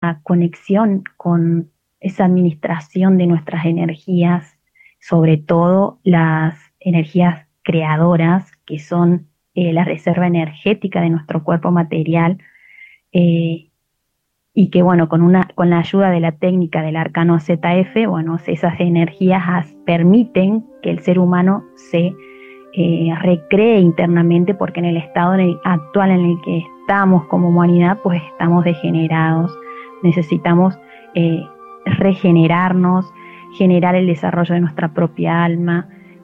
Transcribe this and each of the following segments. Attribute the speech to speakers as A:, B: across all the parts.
A: conexión con esa administración de nuestras energías, sobre todo las energías creadoras, que son la reserva energética de nuestro cuerpo material, eh, y que bueno, con la ayuda de la técnica del arcano ZF, bueno, esas energías permiten que el ser humano se recree internamente, porque en el estado actual en el que estamos como humanidad, pues estamos degenerados, necesitamos regenerarnos, generar el desarrollo de nuestra propia alma.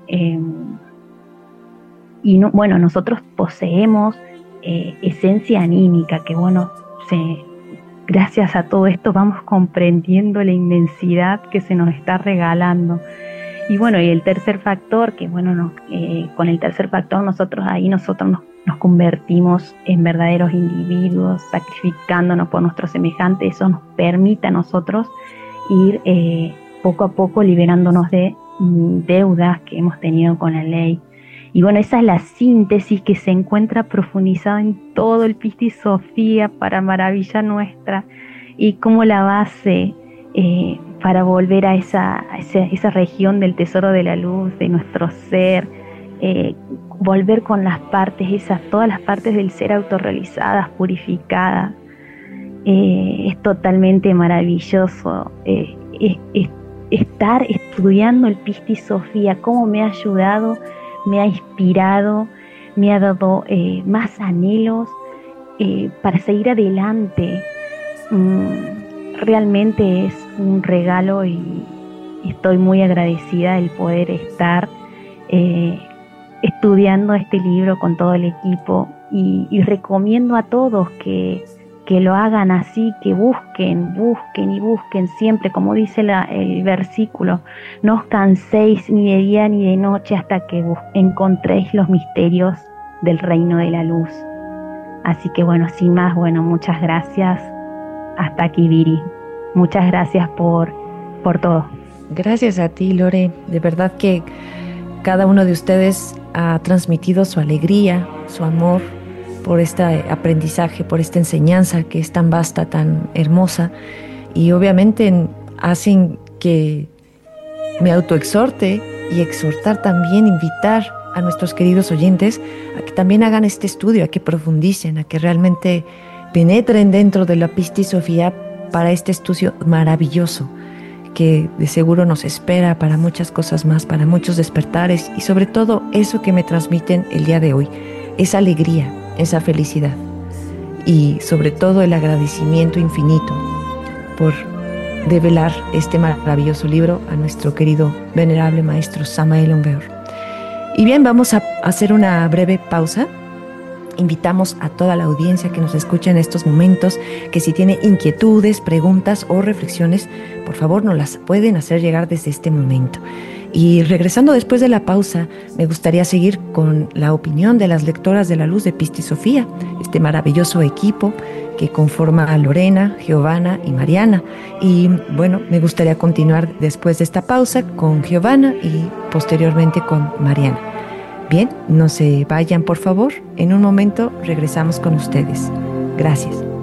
A: Y no, bueno, nosotros poseemos esencia anímica, que bueno, gracias a todo esto vamos comprendiendo la inmensidad que se nos está regalando. Y bueno, y el tercer factor, que bueno, con el tercer factor nosotros nos convertimos en verdaderos individuos, sacrificándonos por nuestros semejantes. Eso nos permite a nosotros ir poco a poco liberándonos de deudas que hemos tenido con la ley. Y bueno, esa es la síntesis que se encuentra profundizada en todo el Pistis Sophia para maravilla nuestra, y como la base para volver a esa región del tesoro de la luz, de nuestro ser, volver con las partes, todas las partes del ser autorrealizadas, purificadas. Es totalmente maravilloso estar estudiando el Pistis Sophia, cómo me ha ayudado, me ha inspirado, me ha dado más anhelos para seguir adelante. Realmente es un regalo y estoy muy agradecida el poder estar estudiando este libro con todo el equipo, y recomiendo a todos que lo hagan así, que busquen siempre, como dice el versículo: no os canséis ni de día ni de noche hasta que encontréis los misterios del reino de la luz. Así que bueno, sin más, bueno, muchas gracias. Hasta aquí, Viri. Muchas gracias por todo.
B: Gracias a ti, Lore. De verdad que cada uno de ustedes ha transmitido su alegría, su amor por este aprendizaje, por esta enseñanza que es tan vasta, tan hermosa, y obviamente hacen que me autoexhorte y exhortar también, invitar a nuestros queridos oyentes a que también hagan este estudio, a que profundicen, a que realmente penetren dentro de la Pistis Sophia para este estudio maravilloso que de seguro nos espera para muchas cosas más, para muchos despertares, y sobre todo eso que me transmiten el día de hoy, esa alegría, esa felicidad, y sobre todo el agradecimiento infinito por develar este maravilloso libro a nuestro querido venerable maestro Samael Aun Weor. Y bien, vamos a hacer una breve pausa. Invitamos a toda la audiencia que nos escucha en estos momentos que si tiene inquietudes, preguntas o reflexiones, por favor nos las pueden hacer llegar desde este momento. Y regresando después de la pausa, me gustaría seguir con la opinión de las lectoras de la luz de Pistis Sophia, este maravilloso equipo que conforma a Lorena, Giovanna y Mariana. Y bueno, me gustaría continuar después de esta pausa con Giovanna y posteriormente con Mariana. Bien, no se vayan por favor, en un momento regresamos con ustedes. Gracias.